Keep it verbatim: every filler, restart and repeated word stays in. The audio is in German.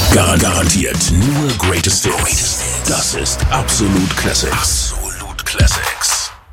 Gar garantiert nur Greatest Hits. Das ist Absolut Classic. Absolut Classic.